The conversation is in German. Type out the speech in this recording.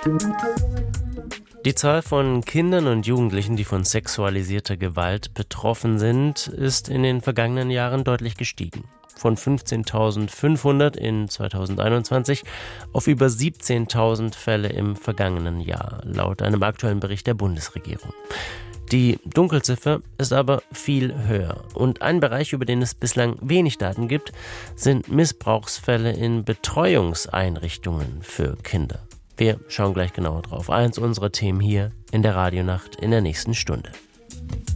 Die Zahl von Kindern und Jugendlichen, die von sexualisierter Gewalt betroffen sind, ist in den vergangenen Jahren deutlich gestiegen. Von 15.500 in 2021 auf über 17.000 Fälle im vergangenen Jahr, laut einem aktuellen Bericht der Bundesregierung. Die Dunkelziffer ist aber viel höher. Und ein Bereich, über den es bislang wenig Daten gibt, sind Missbrauchsfälle in Betreuungseinrichtungen für Kinder. Wir schauen gleich genauer drauf. Eins unserer Themen hier in der Radionacht in der nächsten Stunde.